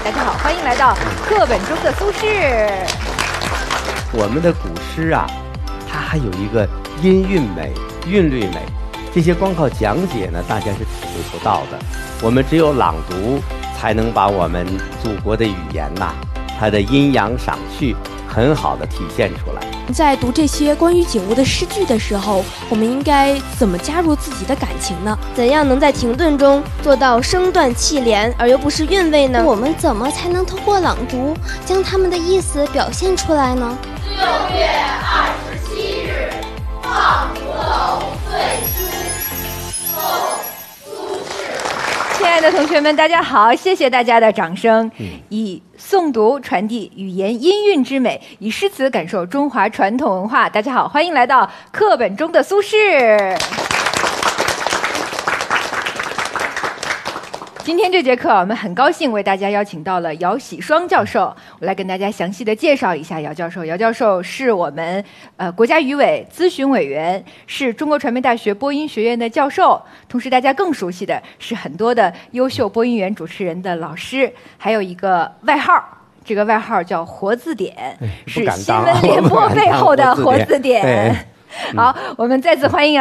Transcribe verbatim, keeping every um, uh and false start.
大家好，欢迎来到课本中的苏轼。 我们的古诗啊，它还有一个音韵美、韵律美，这些光靠讲解呢，大家是体会不到的。我们只有朗读，才能把我们祖国的语言呐、啊，它的阴阳赏序很好的体现出来。 在读这些关于景物的诗句的时候，我们应该怎么加入自己的感情呢？ 怎样能在停顿中做到声断气连而又不失韵味呢？ 我们怎么才能通过朗读将他们的意思表现出来呢？ 六月二十七日，望湖楼醉书，后苏轼。 亲爱的同学们，大家好，谢谢大家的掌声。以诵读传递语言音韵之美，以诗词感受中华传统文化。大家好，欢迎来到课本中的苏轼。今天这节课，我们很高兴为大家邀请到了姚喜双教授，我来跟大家详细的介绍一下姚教授。姚教授是我们呃国家语委咨询委员，是中国传媒大学播音学院的教授，同时大家更熟悉的是很多的优秀播音员、主持人的老师，还有一个外号。这个外号叫活字典，是新闻联播背后的活字典。好，我们再次欢迎